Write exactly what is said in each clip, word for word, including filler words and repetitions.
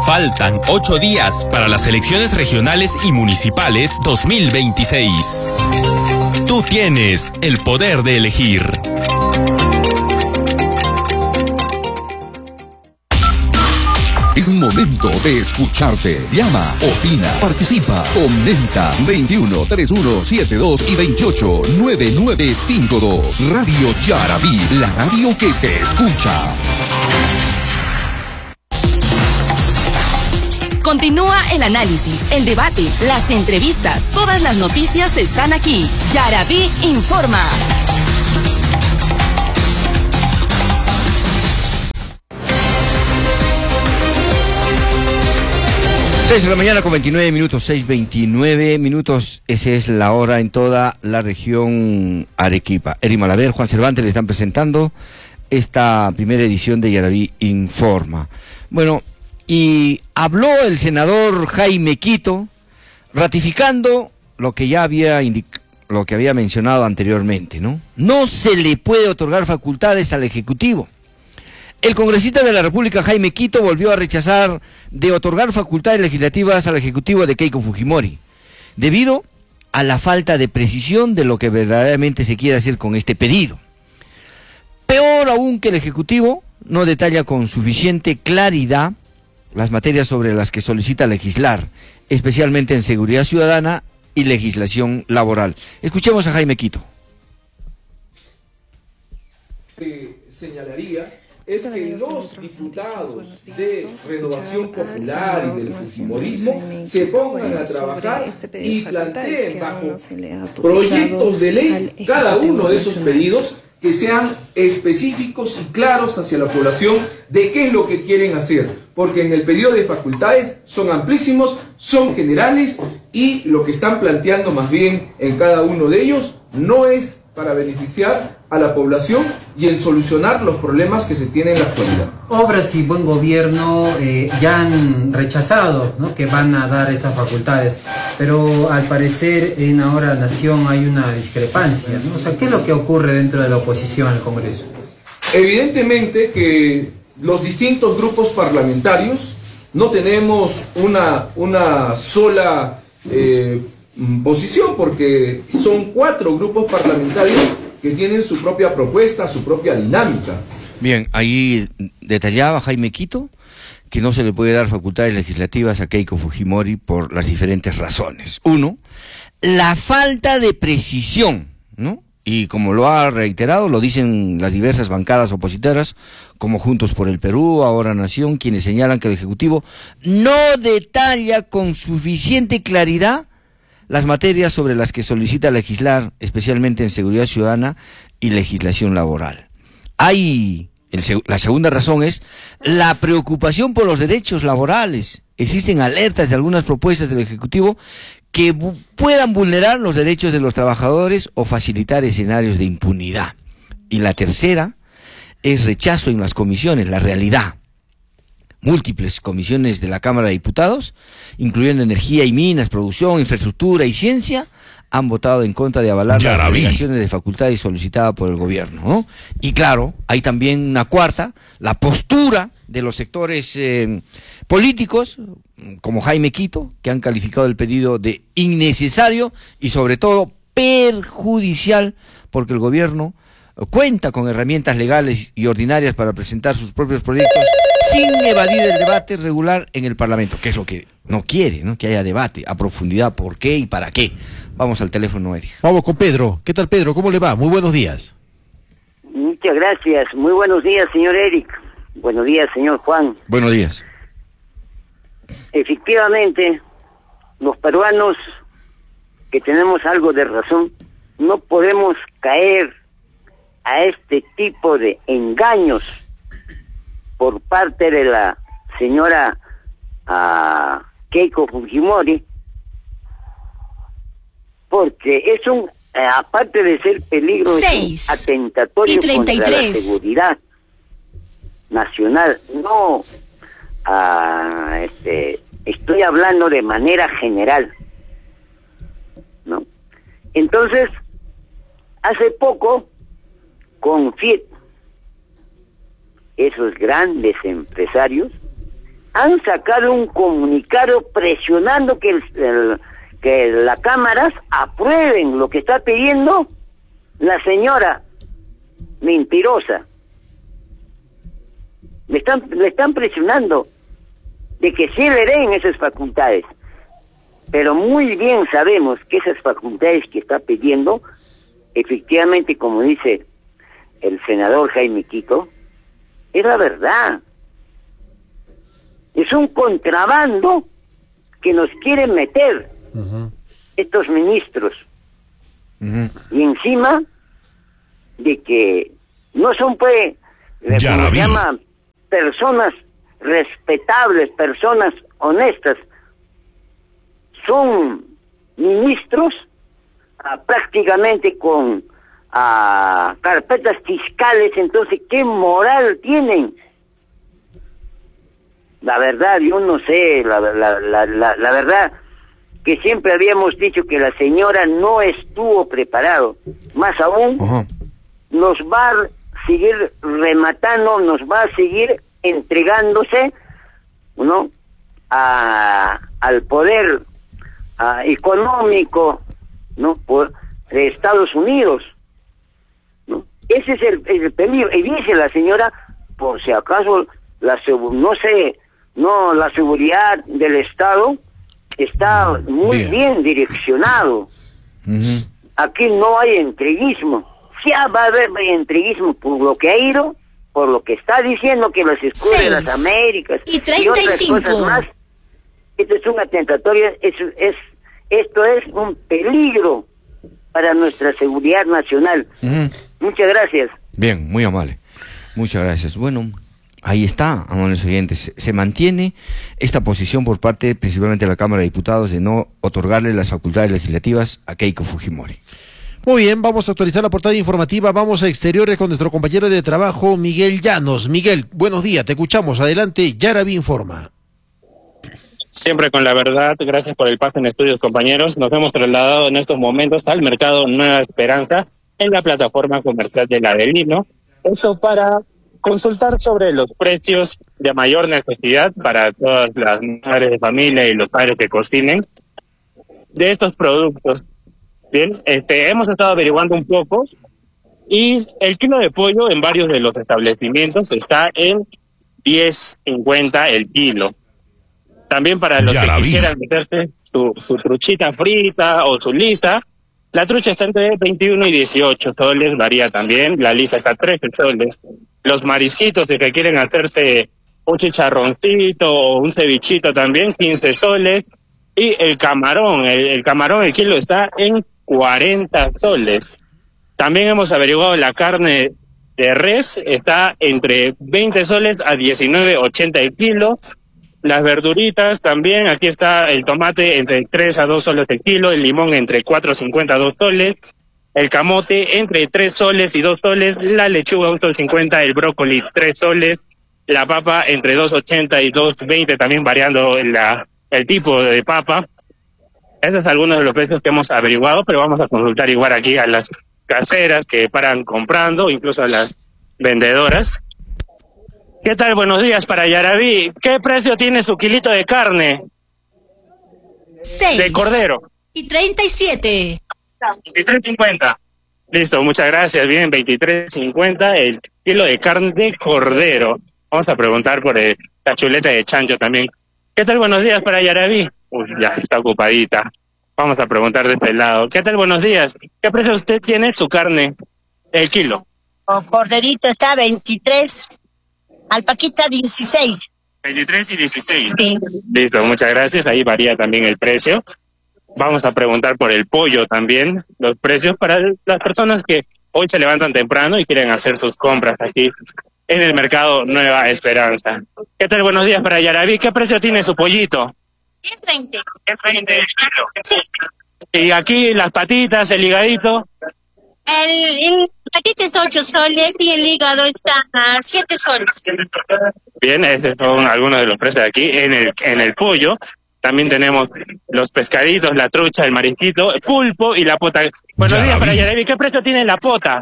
Faltan ocho días para las elecciones regionales y municipales dos mil veintiséis. Tú tienes el poder de elegir. Es momento de escucharte. Llama, opina, participa, comenta. veintiuno, treinta y uno, setenta y dos y veintiocho, noventa y nueve cincuenta y dos. Radio Yarabí, la radio que te escucha. Continúa el análisis, el debate, las entrevistas. Todas las noticias están aquí. Yarabí informa. seis de la mañana con veintinueve minutos, seis veintinueve minutos, esa es la hora en toda la región Arequipa. Eri Malaver, Juan Cervantes le están presentando esta primera edición de Yarabí Informa. Bueno, y habló el senador Jaime Quito, ratificando lo que ya había indicado, lo que había mencionado anteriormente, ¿no? No se le puede otorgar facultades al Ejecutivo. El congresista de la República, Jaime Quito, volvió a rechazar de otorgar facultades legislativas al Ejecutivo de Keiko Fujimori, debido a la falta de precisión de lo que verdaderamente se quiere hacer con este pedido. Peor aún, que el Ejecutivo no detalla con suficiente claridad las materias sobre las que solicita legislar, especialmente en seguridad ciudadana y legislación laboral. Escuchemos a Jaime Quito. Eh, señalaría es que los diputados de Renovación Popular y del Fujimorismo se pongan a trabajar y planteen bajo proyectos de ley cada uno de esos pedidos que sean específicos y claros hacia la población de qué es lo que quieren hacer, porque en el pedido de facultades son amplísimos, son generales, y lo que están planteando más bien en cada uno de ellos no es para beneficiar a la población y en solucionar los problemas que se tienen en la actualidad. Obras y Buen Gobierno eh, ya han rechazado, ¿no?, que van a dar estas facultades, pero al parecer en Ahora Nación hay una discrepancia, ¿no? O sea, ¿qué es lo que ocurre dentro de la oposición al Congreso? Evidentemente que los distintos grupos parlamentarios no tenemos una, una sola eh, posición, porque son cuatro grupos parlamentarios que tienen su propia propuesta, su propia dinámica. Bien, ahí detallaba Jaime Quito que no se le puede dar facultades legislativas a Keiko Fujimori por las diferentes razones. Uno, la falta de precisión, ¿no? Y como lo ha reiterado, lo dicen las diversas bancadas opositoras, como Juntos por el Perú, Ahora Nación, quienes señalan que el Ejecutivo no detalla con suficiente claridad las materias sobre las que solicita legislar, especialmente en seguridad ciudadana y legislación laboral. Hay, el, la segunda razón es la preocupación por los derechos laborales. Existen alertas de algunas propuestas del Ejecutivo que puedan vulnerar los derechos de los trabajadores o facilitar escenarios de impunidad. Y la tercera es rechazo en las comisiones, la realidad. Múltiples comisiones de la Cámara de Diputados, incluyendo Energía y Minas, Producción, Infraestructura y Ciencia, han votado en contra de avalar Yarabí. Las delegaciones de facultades solicitadas por el gobierno, ¿no? Y claro, hay también una cuarta, la postura de los sectores eh, políticos, como Jaime Quito, que han calificado el pedido de innecesario y sobre todo perjudicial, porque el gobierno cuenta con herramientas legales y ordinarias para presentar sus propios proyectos sin evadir el debate regular en el Parlamento, que es lo que no quiere, ¿no? Que haya debate a profundidad, por qué y para qué. Vamos al teléfono, Eric. Vamos con Pedro. ¿Qué tal, Pedro? ¿Cómo le va? Muy buenos días. Muchas gracias. Muy buenos días, señor Eric. Buenos días, señor Juan. Buenos días. Efectivamente, los peruanos que tenemos algo de razón, no podemos caer a este tipo de engaños por parte de la señora uh, Keiko Fujimori, porque es un, uh, aparte de ser peligro, es un atentatorio contra la seguridad nacional. No, uh, este, estoy hablando de manera general, ¿no? Entonces, hace poco, con Fiat, esos grandes empresarios han sacado un comunicado presionando que, el, el, que las cámaras aprueben lo que está pidiendo la señora mentirosa. Le están, le están presionando de que sí le den esas facultades. Pero muy bien sabemos que esas facultades que está pidiendo, efectivamente, como dice el senador Jaime Quito, es la verdad. Es un contrabando que nos quieren meter uh-huh. estos ministros. Uh-huh. Y encima de que no son, pues, como se llama, personas respetables, personas honestas, son ministros ah, prácticamente con ah, carpetas fiscales. Entonces, ¿qué moral tienen? La verdad, yo no sé, la, la, la, la, la verdad que siempre habíamos dicho que la señora no estuvo preparado. Más aún, uh-huh. nos va a seguir rematando, nos va a seguir entregándose, ¿no?, a, al poder a, económico, ¿no?, por de Estados Unidos, ¿no? Ese es el, el peligro. Y dice la señora, por si acaso, la no sé, no, la seguridad del Estado está muy bien, bien direccionado. Uh-huh. Aquí no hay entreguismo. Ya va a haber entreguismo por lo que ha ido, por lo que está diciendo que las escuelas de las Américas y, y otras cosas más. Esto es una tentatoria, es, es, esto es un peligro para nuestra seguridad nacional. Uh-huh. Muchas gracias. Bien, muy amable. Muchas gracias. Bueno, ahí está, amables oyentes. Se, se mantiene esta posición por parte principalmente de la Cámara de Diputados de no otorgarle las facultades legislativas a Keiko Fujimori. Muy bien, vamos a actualizar la portada informativa. Vamos a exteriores con nuestro compañero de trabajo, Miguel Llanos. Miguel, buenos días, te escuchamos. Adelante, Yaraví informa. Siempre con la verdad, gracias por el paso en estudios, compañeros. Nos hemos trasladado en estos momentos al mercado Nueva Esperanza en la plataforma comercial de Adelino. Esto para consultar sobre los precios de mayor necesidad para todas las madres de familia y los padres que cocinen de estos productos. Bien, este, hemos estado averiguando un poco y el kilo de pollo en varios de los establecimientos está en diez cincuenta el kilo. También para los que quisieran meterse su, su truchita frita o su lisa, la trucha está entre veintiuno y dieciocho soles, varía también, la lisa está a trece soles. Los marisquitos, si que quieren hacerse un chicharroncito o un cevichito también, quince soles. Y el camarón, el, el camarón, el kilo está en cuarenta soles. También hemos averiguado la carne de res, está entre veinte soles a diecinueve ochenta el kilo. Las verduritas también, aquí está el tomate entre tres a dos soles el kilo, el limón entre cuatro cincuenta a dos soles, el camote entre tres soles y dos soles, la lechuga un sol cincuenta, el brócoli tres soles, la papa entre dos ochenta y dos veinte, también variando la, el tipo de papa. Esos son algunos de los precios que hemos averiguado, pero vamos a consultar igual aquí a las caseras que paran comprando, incluso a las vendedoras. ¿Qué tal? Buenos días para Yaraví. ¿Qué precio tiene su kilito de carne? Seis. De cordero. Y treinta y siete. veintitrés cincuenta. Listo, muchas gracias. Bien, veintitrés cincuenta el kilo de carne de cordero. Vamos a preguntar por el, la chuleta de chancho también. ¿Qué tal? Buenos días para Yaraví. Uy, ya está ocupadita. Vamos a preguntar de este lado. ¿Qué tal? Buenos días. ¿Qué precio usted tiene su carne? El kilo. O corderito está veintitrés. Alpaquita dieciséis. veintitrés y dieciséis. Sí. Listo, muchas gracias. Ahí varía también el precio. Vamos a preguntar por el pollo también, los precios para las personas que hoy se levantan temprano y quieren hacer sus compras aquí en el mercado Nueva Esperanza. ¿Qué tal? Buenos días para Yaraví. ¿Qué precio tiene su pollito? diez veinte. diez veinte el kilo. Sí. Y aquí las patitas, el higadito. El, el patita está ocho soles y el hígado está a siete soles. Bien, esos son algunos de los precios de aquí. En el, en el pollo también tenemos los pescaditos, la trucha, el marisquito, el pulpo y la pota. Buenos días para Yaraví. ¿Qué precio tiene la pota?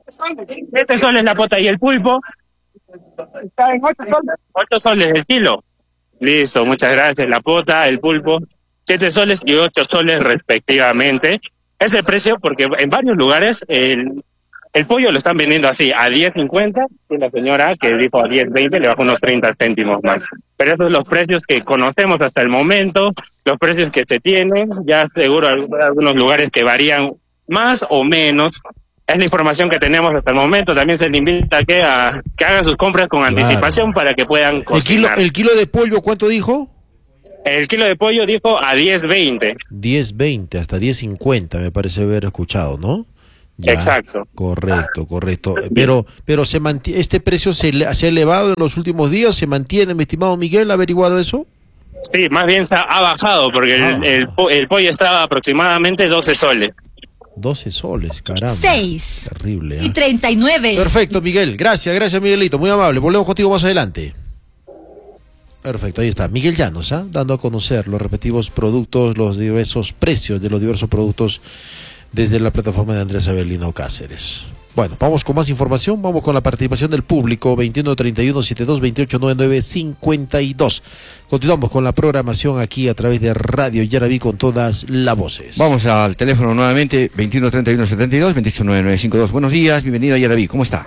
siete soles la pota. ¿Y el pulpo? Está en ocho soles. ocho soles el kilo. Listo, muchas gracias. La pota, el pulpo, siete soles y ocho soles respectivamente. Ese precio porque en varios lugares el, el pollo lo están vendiendo así, a diez cincuenta, y la señora que dijo a diez veinte le bajó unos treinta céntimos más. Pero esos son los precios que conocemos hasta el momento, los precios que se tienen, ya seguro hay algunos lugares que varían más o menos. Es la información que tenemos hasta el momento. También se les invita a que, a, que hagan sus compras con claro. anticipación para que puedan cocinar. ¿El kilo, el kilo de pollo cuánto dijo? El kilo de pollo dijo a diez veinte. diez veinte, hasta diez cincuenta me parece haber escuchado, ¿no? Ya, exacto. Correcto, correcto. Pero pero se mantiene, este precio se, se ha elevado en los últimos días, ¿se mantiene, mi estimado Miguel? ¿Ha averiguado eso? Sí, más bien se ha, ha bajado porque ah. el, el, el pollo estaba aproximadamente doce soles. doce soles, caramba. seis. Terrible. ¿eh? Y treinta y nueve. Perfecto, Miguel. Gracias, gracias, Miguelito. Muy amable. Volvemos contigo más adelante. Perfecto, ahí está. Miguel Llanos, ¿eh? dando a conocer los respectivos productos, los diversos precios de los diversos productos desde la plataforma de Andrés Avelino Cáceres. Bueno, vamos con más información, vamos con la participación del público, veintiuno treinta y uno setenta y dos veintiocho noventa y nueve cincuenta y dos. Continuamos con la programación aquí a través de Radio Yaraví con todas las voces. Vamos al teléfono nuevamente, veintiuno treinta y uno setenta y dos veintiocho noventa y nueve cincuenta y dos. Buenos días, bienvenido a Yaraví, ¿cómo está?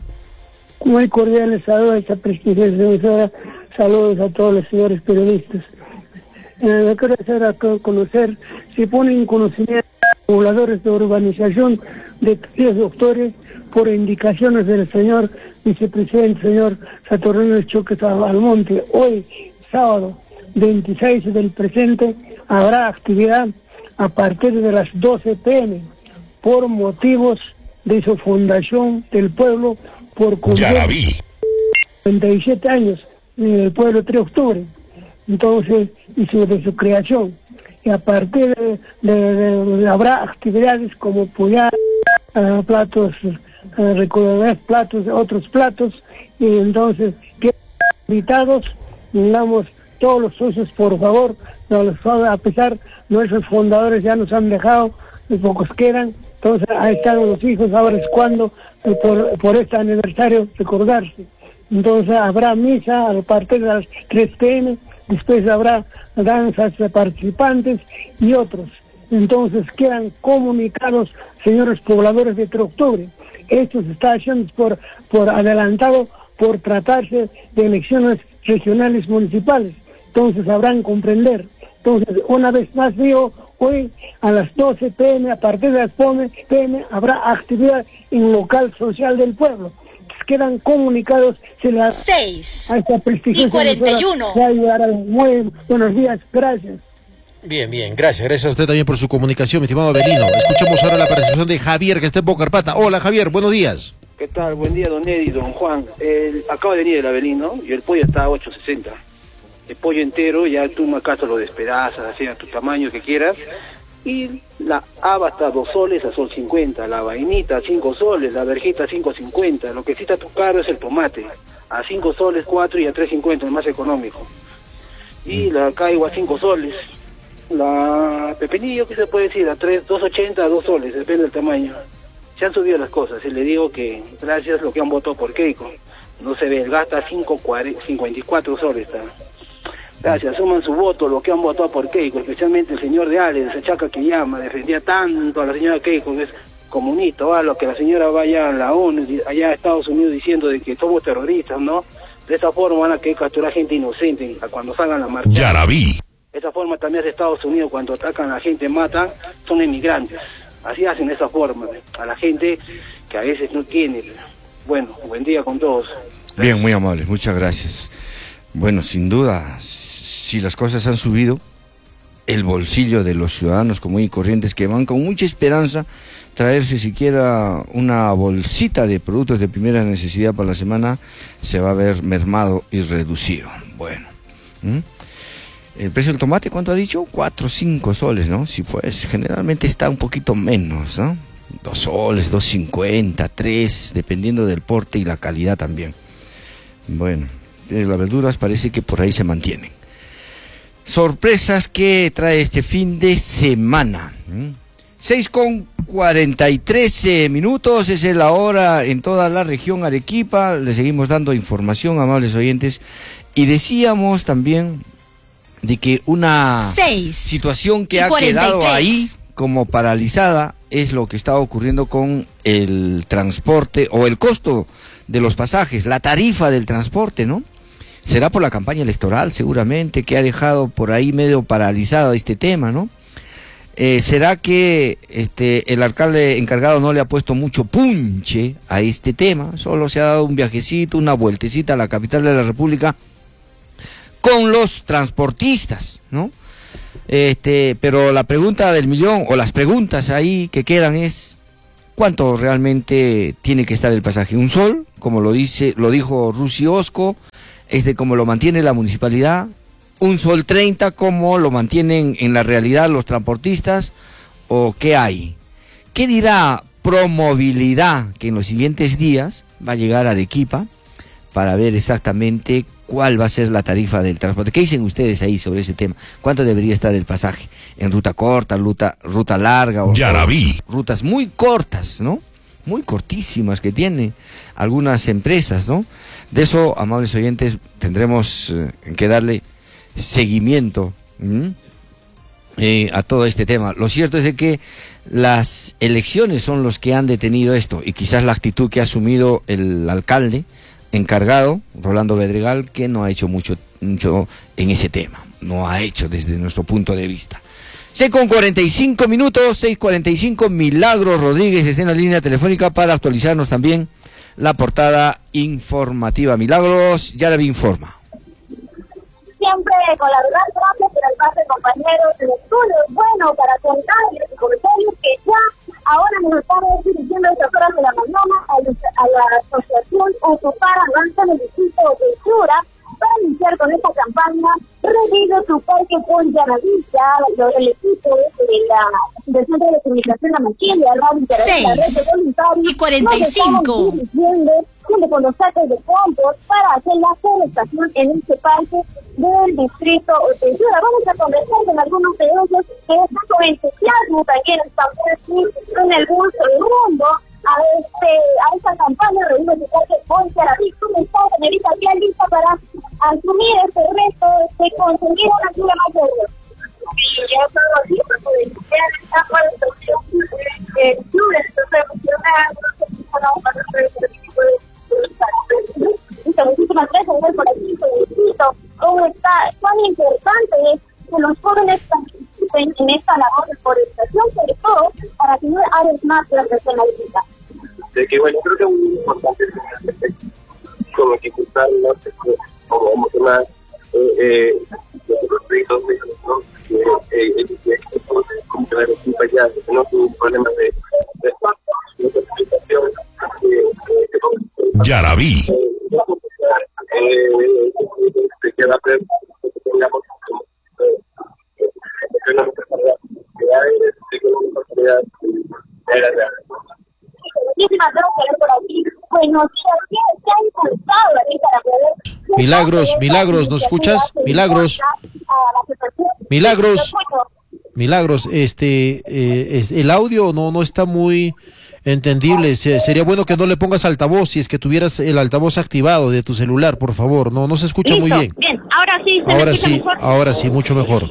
Muy cordiales saludos a esta prestigiosa emisora, saludos a todos los señores periodistas. Eh, yo quiero hacer a conocer, si ponen en conocimiento pobladores de urbanización de tres doctores por indicaciones del señor vicepresidente, señor Saturnino Choques Almonte. Hoy, sábado veintiséis del presente, habrá actividad a partir de las doce pm por motivos de su fundación del pueblo por cumplir treinta y siete años en el pueblo tres de octubre. Entonces, y su, de su creación. Y a partir de, de, de, de habrá actividades como puyar, uh, platos, uh, recordar platos, otros platos, y entonces, que invitados, digamos, todos los socios, por favor, no los, a pesar, nuestros fundadores ya nos han dejado, los pocos quedan, entonces ahí están los hijos, ahora es cuando, eh, por, por este aniversario, recordarse. Entonces habrá misa a partir de las tres pm, después habrá danzas de participantes y otros. Entonces quedan comunicados, señores pobladores de tres de octubre. Esto se está haciendo por, por adelantado por tratarse de elecciones regionales municipales. Entonces sabrán comprender. Entonces, una vez más digo, hoy a las doce pm, a partir de las pm, habrá actividad en local social del pueblo. Quedan comunicados se las seis a esta prestigiosa y cuarenta y uno. Muy buenos días, gracias. Bien, bien, gracias, gracias a usted también por su comunicación, mi estimado Avelino. Escuchemos ahora la participación de Javier, que está en Boca Carpata. Hola, Javier, buenos días. ¿Qué tal? Buen día, don Eddie, don Juan. El, acaba de venir el Avelino y el pollo está a ocho sesenta. El pollo entero, ya tú acaso lo despedazas, así a tu tamaño que quieras. Y la haba está a dos soles a sol cincuenta, la vainita a cinco soles, la verjita a cinco cincuenta. Lo que sí está caro es el tomate, a cinco soles cuatro y a tres cincuenta, el más económico. Y la caigo a cinco soles. La pepinillo, ¿qué se puede decir? A tres, dos ochenta, a dos soles, depende del tamaño. Se han subido las cosas, y le digo que gracias a lo que han votado por Keiko. No se ve, el gasta a cincuenta y cuatro soles está. Gracias, suman su voto, lo que han votado por Keiko, especialmente el señor de Ale, esa chaca que llama, defendía tanto a la señora Keiko, que es comunista, o a lo que la señora vaya a la ONU, allá a Estados Unidos diciendo de que somos terroristas, ¿no? De esa forma van a que capturar gente inocente cuando salgan a marchar. Yaraví. De esa forma también hace Estados Unidos, cuando atacan a la gente, matan, son emigrantes. Así hacen de esa forma, a la gente que a veces no tiene. Bueno, buen día con todos. Bien, muy amable, muchas gracias. Bueno, sin duda, si las cosas han subido, el bolsillo de los ciudadanos común y corrientes que van con mucha esperanza traerse siquiera una bolsita de productos de primera necesidad para la semana, se va a ver mermado y reducido. Bueno, ¿Mm? el precio del tomate, ¿cuánto ha dicho? Cuatro, cinco soles, ¿no? Sí, pues generalmente está un poquito menos, ¿no? Dos soles, dos cincuenta, tres, dependiendo del porte y la calidad también. Bueno, las verduras parece que por ahí se mantienen. Sorpresas que trae este fin de semana. seis con cuarenta y tres minutos, esa es la hora en toda la región Arequipa. Le seguimos dando información, amables oyentes, Y decíamos también de que una Seis situación que y ha quedado cuarenta y tres. ahí como paralizada es lo que está ocurriendo con el transporte o el costo de los pasajes, la tarifa del transporte, ¿no? Será por la campaña electoral seguramente que ha dejado por ahí medio paralizado este tema, ¿no? Eh, ¿Será que este el alcalde encargado no le ha puesto mucho punche a este tema? Solo se ha dado un viajecito, una vueltecita a la capital de la República con los transportistas, ¿no? Este, pero la pregunta del millón, o las preguntas ahí que quedan es, ¿cuánto realmente tiene que estar el pasaje? ¿Un sol? Como lo dice, lo dijo Rusi Osco, este, como lo mantiene la municipalidad. ¿Un sol treinta como lo mantienen en la realidad los transportistas? ¿O qué hay? ¿Qué dirá Promovilidad, que en los siguientes días va a llegar a Arequipa para ver exactamente cuál va a ser la tarifa del transporte? ¿Qué dicen ustedes ahí sobre ese tema? ¿Cuánto debería estar el pasaje? ¿En ruta corta, ruta, ruta larga? O, Yaraví. o rutas muy cortas, ¿no? Muy cortísimas que tienen algunas empresas, ¿no? De eso, amables oyentes, tendremos eh, que darle seguimiento eh, a todo este tema. Lo cierto es de que las elecciones son los que han detenido esto, y quizás la actitud que ha asumido el alcalde encargado, Rolando Bedregal, que no ha hecho mucho, mucho en ese tema, no ha hecho desde nuestro punto de vista. seis con cuarenta y cinco minutos, seis cuarenta y cinco, Milagros Rodríguez está en la línea telefónica para actualizarnos también la portada informativa. Milagros, Yaraví informa. Siempre con la verdad, gracias por el pase, compañeros del estudio. Bueno, para contarles y comentarles que ya ahora nos están dirigiendo a estas horas de la mañana a, a la asociación Ocupar Avanza en el distrito de Sura para iniciar con esta campaña Revive tu parque con Yaraví. El equipo de la del Centro de Comunicación La Maquilla, Radio Yaraví, la red de voluntarios, y cuarenta y cinco. nos estamos dirigiendo junto con los sacos de compost para hacer la forestación en este parque del distrito de Sura. Vamos a conversar con algunos de ellos que están con entusiasmo, también están en el gusto del mundo a este a esta campaña Revive tu parque con Yaraví. ¿Cómo está, señorita? ¿Qué lista para asumir este reto de conseguir una lluvia más verde? Y ya todo así, pues ya está por el sección de clubes, entonces emocionados, no para hacer este tipo de muchísimas gracias por aquí, felicito. ¿Cómo está? ¿Cuán importante es que los jóvenes participen en esta labor de forestación, sobre todo para que no áreas más verdes en la isla? De que, bueno, creo que es muy importante como que juntar, ¿no? Como emocionar los proyectos, ¿no? Como que la Arequipa ya no tiene problemas de espacio, de participación. Yaraví. Se queda que tengamos Muchísimas gracias por aquí. Bueno, ¿qué se ha impulsado aquí para poder... Milagros, Milagros, ¿nos escuchas? Milagros. Milagros. Milagros, este, eh, es, el audio no, no está muy entendible. Se, sería bueno que no le pongas altavoz, si es que tuvieras el altavoz activado de tu celular, por favor. No, no se escucha Listo, muy bien. Bien, ahora sí. ¿Se ahora me sí, mejor? ahora sí, mucho mejor.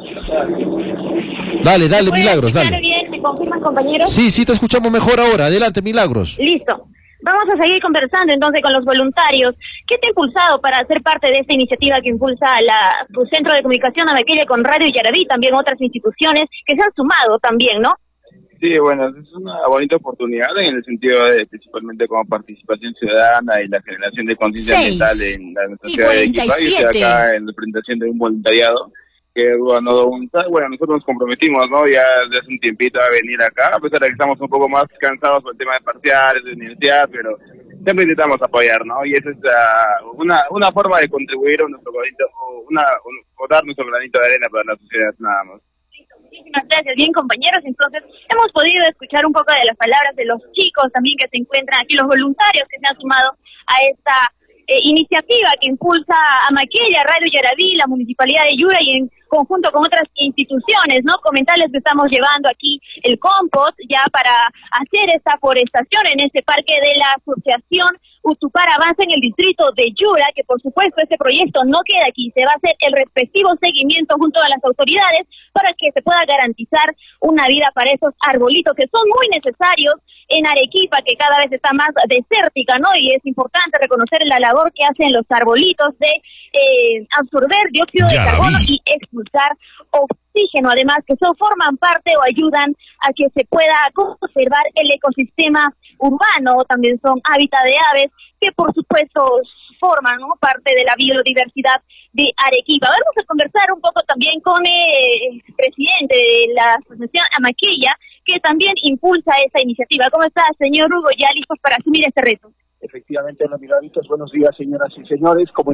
Dale, dale, Milagros, dale. Bien, ¿me confirman, compañeros? Sí, sí, te escuchamos mejor ahora. Adelante, Milagros. Listo. Vamos a seguir conversando entonces con los voluntarios. ¿Qué te ha impulsado para ser parte de esta iniciativa que impulsa la tu Centro de Comunicación Anaquelia con Radio Yaraví, también otras instituciones que se han sumado también, ¿no? Sí, bueno, es una bonita oportunidad en el sentido de principalmente como participación ciudadana y la generación de conciencia ambiental en la nuestra ciudad de Arequipa. Yo estoy acá en la presentación de un voluntariado que bueno, bueno, nosotros nos comprometimos, ¿no? Ya desde hace un tiempito a venir acá, a pesar de que estamos un poco más cansados por el tema de parciales, de universidad, pero siempre intentamos apoyar, ¿no? Y esa es uh, una una forma de contribuir a nuestro granito, o, una, o dar nuestro granito de arena para la sociedad, nada más. Muchísimas gracias. Bien, compañeros, entonces hemos podido escuchar un poco de las palabras de los chicos también que se encuentran aquí, los voluntarios que se han sumado a esta eh, iniciativa que impulsa a Maquilla, Radio Yaraví, la Municipalidad de Yura y en conjunto con otras instituciones, ¿no? Comentarles que estamos llevando aquí el compost ya para hacer esta forestación en este parque de la Asociación Utupar avanza en el distrito de Yura, que por supuesto este proyecto no queda aquí, se va a hacer el respectivo seguimiento junto a las autoridades para que se pueda garantizar una vida para esos arbolitos que son muy necesarios en Arequipa, que cada vez está más desértica, ¿no? Y es importante reconocer la labor que hacen los arbolitos de eh, absorber dióxido de carbono y expulsar oxígeno, además que son forman parte o ayudan a que se pueda conservar el ecosistema urbano, también son hábitat de aves que por supuesto forman, ¿no?, parte de la biodiversidad de Arequipa. Vamos a conversar un poco también con el presidente de la asociación Amaquilla, que también impulsa esta iniciativa. ¿Cómo está, señor Hugo? ¿Ya listos para asumir este reto? Efectivamente, los miraditos, buenos días, señoras y señores, ¿cómo